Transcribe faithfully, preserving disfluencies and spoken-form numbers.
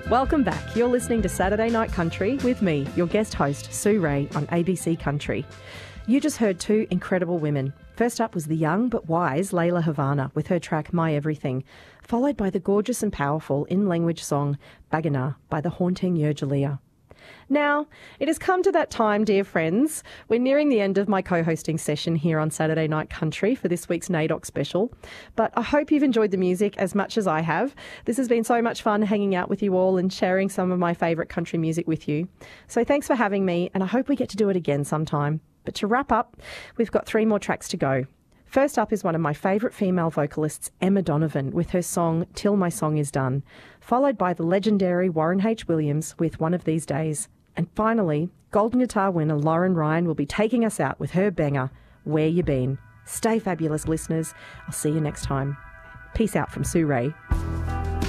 Welcome back. You're listening to Saturday Night Country with me, your guest host, Sue Ray, on A B C Country. You just heard two incredible women. First up was the young but wise Layla Havana with her track My Everything, followed by the gorgeous and powerful in-language song Bagana by the haunting Yergelia. Now, it has come to that time, dear friends. We're nearing the end of my co-hosting session here on Saturday Night Country for this week's NAIDOC special. But I hope you've enjoyed the music as much as I have. This has been so much fun hanging out with you all and sharing some of my favourite country music with you. So thanks for having me, and I hope we get to do it again sometime. But to wrap up, we've got three more tracks to go. First up is one of my favourite female vocalists, Emma Donovan, with her song Till My Song Is Done, followed by the legendary Warren H. Williams with One of These Days. And finally, Golden Guitar winner Lauren Ryan will be taking us out with her banger, Where You Been. Stay fabulous, listeners. I'll see you next time. Peace out from Sue Ray.